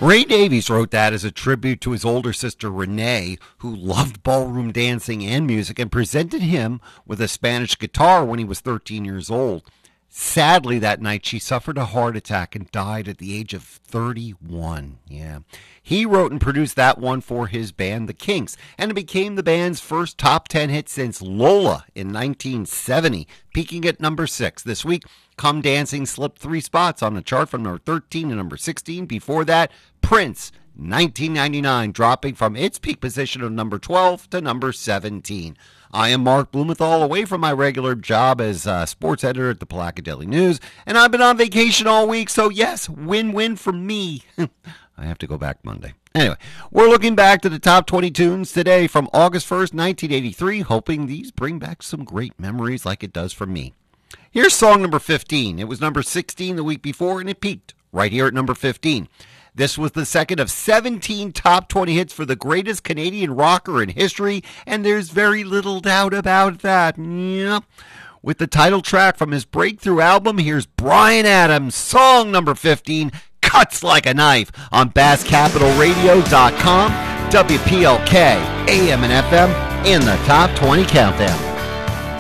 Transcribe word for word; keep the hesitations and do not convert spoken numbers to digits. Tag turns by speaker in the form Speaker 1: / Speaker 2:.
Speaker 1: Ray Davies wrote that as a tribute to his older sister Renee, who loved ballroom dancing and music and presented him with a Spanish guitar when he was thirteen years old. Sadly, that night she suffered a heart attack and died at the age of thirty-one. Yeah. He wrote and produced that one for his band, The Kinks, and it became the band's first top ten hit since Lola in nineteen seventy, peaking at number six. This week, Come Dancing slipped three spots on the chart from number thirteen to number sixteen. Before that, Prince, nineteen ninety-nine, dropping from its peak position of number twelve to number seventeen. I am Mark Blumenthal, away from my regular job as uh, sports editor at the Palaca Daily News, and I've been on vacation all week, so yes, win-win for me. I have to go back Monday. Anyway, we're looking back to the top twenty tunes today from August first, nineteen eighty-three, hoping these bring back some great memories like it does for me. Here's song number fifteen. It was number sixteen the week before, and it peaked right here at number fifteen. This was the second of seventeen top twenty hits for the greatest Canadian rocker in history, and there's very little doubt about that. Yep. With the title track from his breakthrough album, here's Bryan Adams, song number fifteen, Cuts Like a Knife, on Bass Capital Radio dot com, W P L K, A M and F M, in the Top twenty Countdown.